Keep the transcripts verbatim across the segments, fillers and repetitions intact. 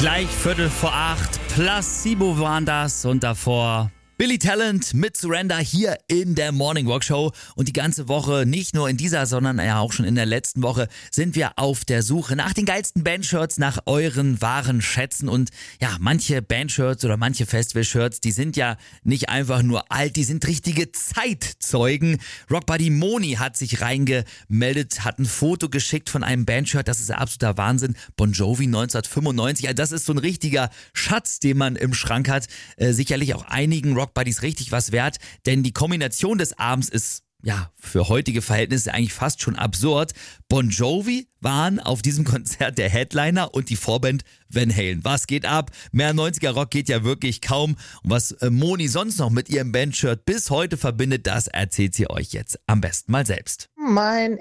Gleich Viertel vor acht, Placebo waren das und davor Billy Talent mit Surrender hier in der Morning Rock Show. Und die ganze Woche, nicht nur in dieser, sondern ja auch schon in der letzten Woche, sind wir auf der Suche nach den geilsten Bandshirts, nach euren wahren Schätzen. Und ja, manche Bandshirts oder manche Festivalshirts, die sind ja nicht einfach nur alt, die sind richtige Zeitzeugen. Rockbuddy Moni hat sich reingemeldet, hat ein Foto geschickt von einem Bandshirt, das ist ein absoluter Wahnsinn. Bon Jovi neunzehnhundertfünfundneunzig, also das ist so ein richtiger Schatz, den man im Schrank hat. Äh, sicherlich auch einigen Rock Buddies richtig was wert, denn die Kombination des Abends ist ja für heutige Verhältnisse eigentlich fast schon absurd. Bon Jovi waren auf diesem Konzert der Headliner und die Vorband Van Halen. Was geht ab? Mehr neunziger Rock geht ja wirklich kaum. Und was äh, Moni sonst noch mit ihrem Bandshirt bis heute verbindet, das erzählt sie euch jetzt am besten mal selbst. Mein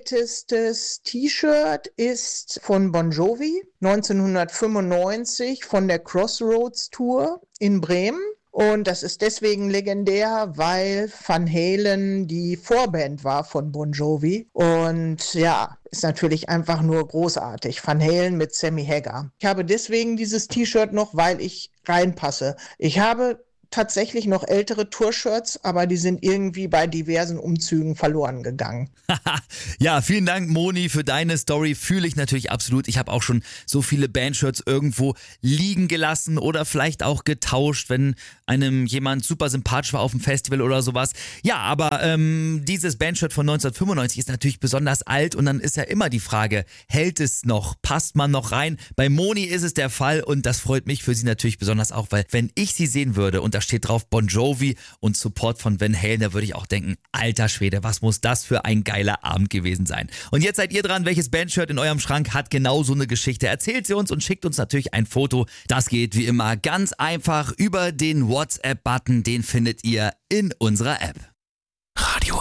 ältestes T-Shirt ist von Bon Jovi, neunzehnhundertfünfundneunzig von der Crossroads Tour in Bremen. Und das ist deswegen legendär, weil Van Halen die Vorband war von Bon Jovi. Und ja, ist natürlich einfach nur großartig. Van Halen mit Sammy Hagar. Ich habe deswegen dieses T-Shirt noch, weil ich reinpasse. Ich habe tatsächlich noch ältere Tour-Shirts, aber die sind irgendwie bei diversen Umzügen verloren gegangen. Ja, vielen Dank, Moni, für deine Story. Fühle ich natürlich absolut. Ich habe auch schon so viele Bandshirts irgendwo liegen gelassen oder vielleicht auch getauscht, wenn einem jemand super sympathisch war auf dem Festival oder sowas. Ja, aber ähm, dieses Bandshirt von neunzehnhundertfünfundneunzig ist natürlich besonders alt und dann ist ja immer die Frage, hält es noch? Passt man noch rein? Bei Moni ist es der Fall und das freut mich für sie natürlich besonders auch, weil wenn ich sie sehen würde und da steht drauf Bon Jovi und Support von Van Halen, da würde ich auch denken, alter Schwede, was muss das für ein geiler Abend gewesen sein. Und jetzt seid ihr dran, welches Bandshirt in eurem Schrank hat genau so eine Geschichte. Erzählt sie uns und schickt uns natürlich ein Foto. Das geht wie immer ganz einfach über den WhatsApp-Button, den findet ihr in unserer App. Radio